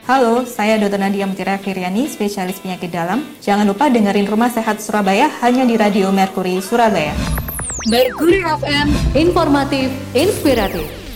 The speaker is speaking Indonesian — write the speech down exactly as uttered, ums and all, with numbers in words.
Halo, saya dokter Nadia Mutira Firyani, spesialis penyakit dalam. Jangan lupa dengerin Rumah Sehat Surabaya hanya di Radio Merkuri Surabaya. Merkuri F M, informatif, inspiratif.